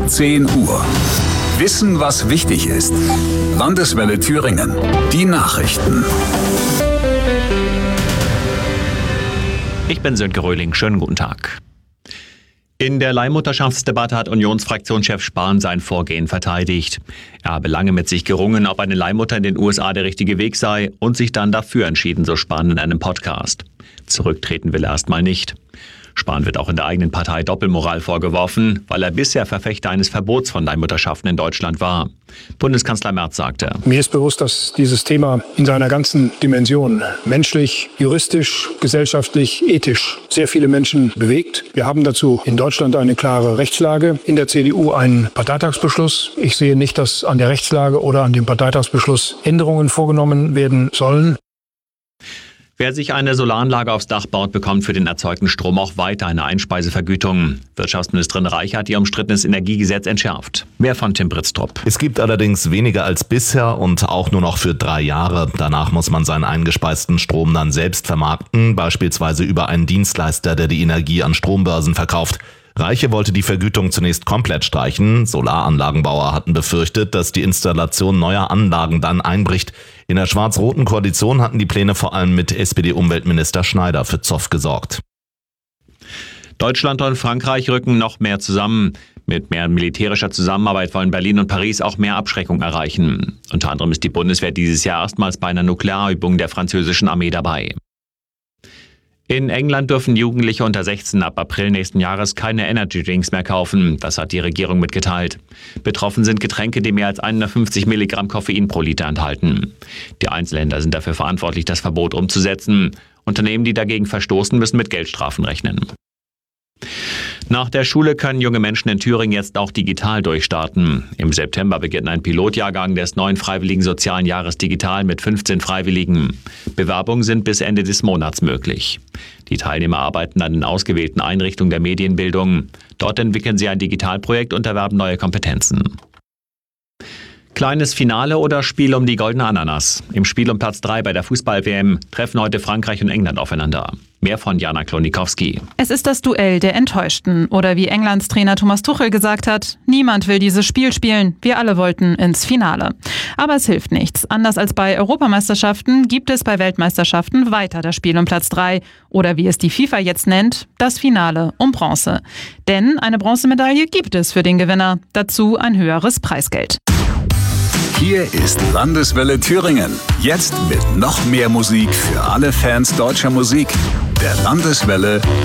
10 Uhr. Wissen, was wichtig ist. Landeswelle Thüringen. Die Nachrichten. Ich bin Sönke Röhling. Schönen guten Tag. In der Leihmutterschaftsdebatte hat Unionsfraktionschef Spahn sein Vorgehen verteidigt. Er habe lange mit sich gerungen, ob eine Leihmutter in den USA der richtige Weg sei und sich dann dafür entschieden, so Spahn in einem Podcast. Zurücktreten will er erstmal nicht. Spahn wird auch in der eigenen Partei Doppelmoral vorgeworfen, weil er bisher Verfechter eines Verbots von Leihmutterschaften in Deutschland war. Bundeskanzler Merz sagte: Mir ist bewusst, dass dieses Thema in seiner ganzen Dimension menschlich, juristisch, gesellschaftlich, ethisch sehr viele Menschen bewegt. Wir haben dazu in Deutschland eine klare Rechtslage, in der CDU einen Parteitagsbeschluss. Ich sehe nicht, dass an der Rechtslage oder an dem Parteitagsbeschluss Änderungen vorgenommen werden sollen. Wer sich eine Solaranlage aufs Dach baut, bekommt für den erzeugten Strom auch weiter eine Einspeisevergütung. Wirtschaftsministerin Reich hat ihr umstrittenes Energiegesetz entschärft. Mehr von Tim Britztrup. Es gibt allerdings weniger als bisher und auch nur noch für 3 Jahre. Danach muss man seinen eingespeisten Strom dann selbst vermarkten, beispielsweise über einen Dienstleister, der die Energie an Strombörsen verkauft. Reiche wollte die Vergütung zunächst komplett streichen. Solaranlagenbauer hatten befürchtet, dass die Installation neuer Anlagen dann einbricht. In der schwarz-roten Koalition hatten die Pläne vor allem mit SPD-Umweltminister Schneider für Zoff gesorgt. Deutschland und Frankreich rücken noch mehr zusammen. Mit mehr militärischer Zusammenarbeit wollen Berlin und Paris auch mehr Abschreckung erreichen. Unter anderem ist die Bundeswehr dieses Jahr erstmals bei einer Nuklearübung der französischen Armee dabei. In England dürfen Jugendliche unter 16 ab April nächsten Jahres keine Energy-Drinks mehr kaufen. Das hat die Regierung mitgeteilt. Betroffen sind Getränke, die mehr als 150 Milligramm Koffein pro Liter enthalten. Die Einzelhändler sind dafür verantwortlich, das Verbot umzusetzen. Unternehmen, die dagegen verstoßen, müssen mit Geldstrafen rechnen. Nach der Schule können junge Menschen in Thüringen jetzt auch digital durchstarten. Im September beginnt ein Pilotjahrgang des neuen Freiwilligen Sozialen Jahres Digital mit 15 Freiwilligen. Bewerbungen sind bis Ende des Monats möglich. Die Teilnehmer arbeiten an den ausgewählten Einrichtungen der Medienbildung. Dort entwickeln sie ein Digitalprojekt und erwerben neue Kompetenzen. Kleines Finale oder Spiel um die goldene Ananas? Im Spiel um Platz 3 bei der Fußball-WM treffen heute Frankreich und England aufeinander. Mehr von Jana Klonikowski. Es ist das Duell der Enttäuschten. Oder wie Englands Trainer Thomas Tuchel gesagt hat: Niemand will dieses Spiel spielen. Wir alle wollten ins Finale. Aber es hilft nichts. Anders als bei Europameisterschaften gibt es bei Weltmeisterschaften weiter das Spiel um Platz 3. Oder wie es die FIFA jetzt nennt, das Finale um Bronze. Denn eine Bronzemedaille gibt es für den Gewinner. Dazu ein höheres Preisgeld. Hier ist Landeswelle Thüringen. Jetzt mit noch mehr Musik für alle Fans deutscher Musik. Der Landeswelle